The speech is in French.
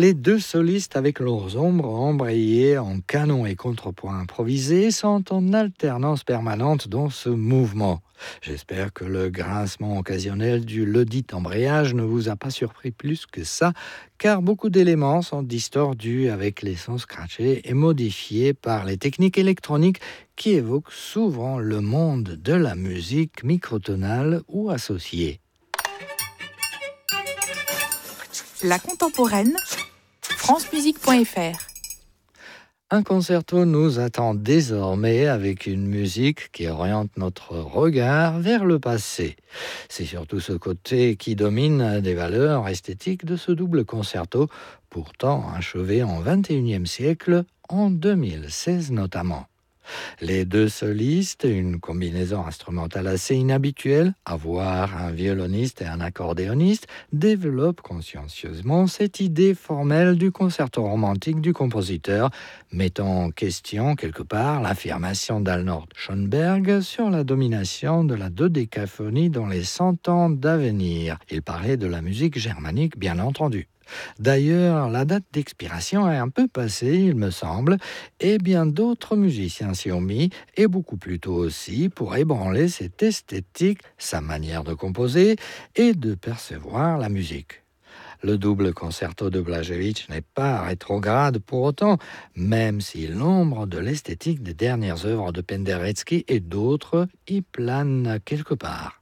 Les deux solistes avec leurs ombres embrayées en canon et contrepoint improvisés sont en alternance permanente dans ce mouvement. J'espère que le grincement occasionnel du ledit embrayage ne vous a pas surpris plus que ça, car beaucoup d'éléments sont distordus avec les sons scratchés et modifiés par les techniques électroniques qui évoquent souvent le monde de la musique microtonale ou associée. La contemporaine, francemusique.fr. Un concerto nous attend désormais avec une musique qui oriente notre regard vers le passé. C'est surtout ce côté qui domine des valeurs esthétiques de ce double concerto, pourtant achevé en XXIe siècle, en 2016 notamment. Les deux solistes, une combinaison instrumentale assez inhabituelle, avoir un violoniste et un accordéoniste, développent consciencieusement cette idée formelle du concerto romantique du compositeur, mettant en question quelque part l'affirmation d'Arnold Schoenberg sur la domination de la dodécaphonie dans les 100 ans d'avenir. Il parlait de la musique germanique, bien entendu. D'ailleurs, la date d'expiration est un peu passée, il me semble, et bien d'autres musiciens s'y ont mis, et beaucoup plus tôt aussi, pour ébranler cette esthétique, sa manière de composer et de percevoir la musique. Le double concerto de Blažević n'est pas rétrograde pour autant, même si l'ombre de l'esthétique des dernières œuvres de Penderecki et d'autres y plane quelque part.